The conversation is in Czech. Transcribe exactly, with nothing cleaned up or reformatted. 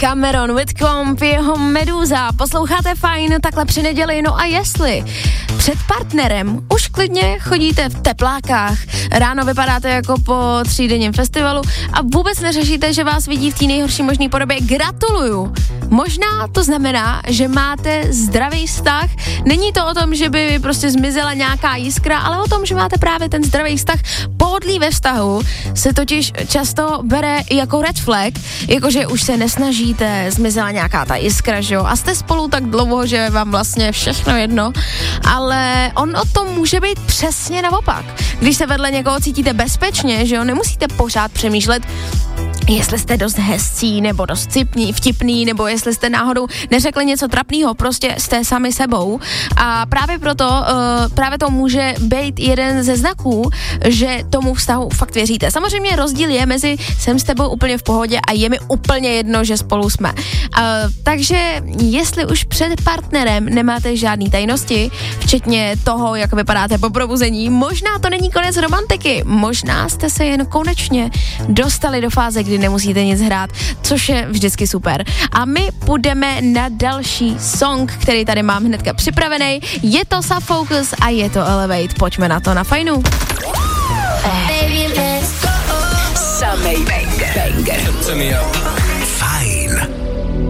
Cameron Whitcomb, jeho Meduza. Posloucháte Fajn takhle při neděli, no a jestli před partnerem už klidně chodíte v teplákách, ráno vypadáte jako po třídenním festivalu a vůbec neřešíte, že vás vidí v té nejhorší možné podobě, gratuluju. Možná to znamená, že máte zdravý vztah. Není to o tom, že by prostě zmizela nějaká jiskra, ale o tom, že máte právě ten zdravý vztah. Pohodlí ve vztahu se totiž často bere jako red flag, jakože už se nesnažíte, zmizela nějaká ta jiskra, že jo, a jste spolu tak dlouho, že vám vlastně všechno jedno, ale on o tom může být přesně naopak. Když se vedle někoho cítíte bezpečně, že jo, nemusíte pořád přemýšlet, jestli jste dost hezcí, nebo dost cipní, vtipný, nebo jestli jste náhodou neřekli něco trapného, prostě jste sami sebou. A právě proto, uh, právě to může být jeden ze znaků, že tomu vztahu fakt věříte. Samozřejmě rozdíl je mezi jsem s tebou úplně v pohodě a je mi úplně jedno, že spolu jsme. Uh, takže jestli už před partnerem nemáte žádný tajnosti, včetně toho, jak vypadáte po probuzení, možná to není konec romantiky, možná jste se jen konečně dostali do fáze, kdy nemusíte nic hrát, což je vždycky super. A my půjdeme na další song, který tady mám hnedka připravený. Je to Sufocus a je to Elevate. Pojďme na to na Fajnu. Samej banger.